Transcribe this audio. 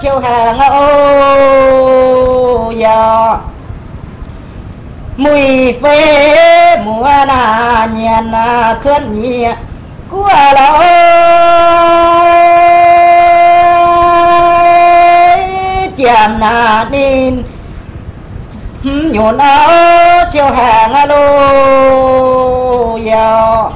chiều hàng ô giờ mùi phê mùa nà nhàn chân nhẹ của lối chạm nà nên nhổn áo chiều hàng lô giờ